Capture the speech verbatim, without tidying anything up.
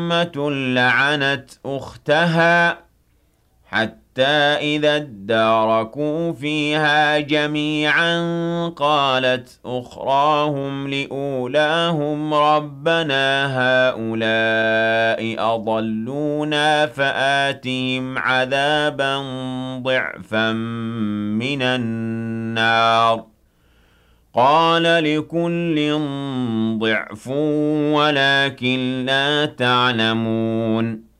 أُمَّةٌ لَّعَنَتْ أُخْتَهَا حَتَّىٰ إِذَا ادَّارَكُوا فِيهَا جَمِيعًا قَالَتْ أُخْرَاهُمْ لِأُولَاهُمْ رَبَّنَا هَٰؤُلَاءِ أَضَلُّونَا فَآتِهِمْ عَذَابًا ضِعْفًا مِّنَ النَّارِ قَالَ لِكُلٍّ ضِعْفٌ وَلَٰكِن لَّا تَعْلَمُونَ